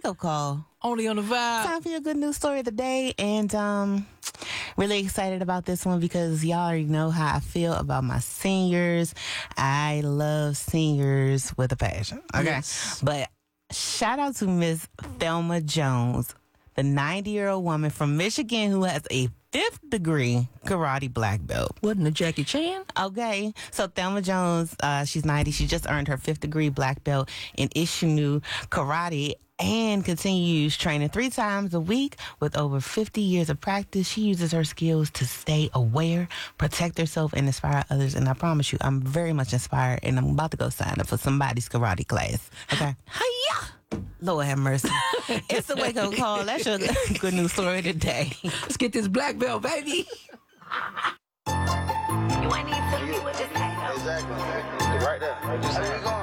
wake-up call. Only on the vibe. Time for your good news story of the day. And really excited about this one because y'all already know how I feel about my seniors. I love seniors with a passion. Okay. Yes. But shout out to Miss Thelma Jones, the 90-year-old woman from Michigan who has a 5th degree karate black belt. Wasn't it Jackie Chan? Okay, so Thelma Jones, she's 90. She just earned her 5th degree black belt in Ishinu Karate and continues training 3 times a week with over 50 years of practice. She uses her skills to stay aware, protect herself, and inspire others. And I promise you, I'm very much inspired, and I'm about to go sign up for somebody's karate class. Okay? Hiya! Lord have mercy. It's the wake-up call. That's your good news story today. Let's get this black belt, baby. You ain't even telling me what this ain't. Exactly. Right there.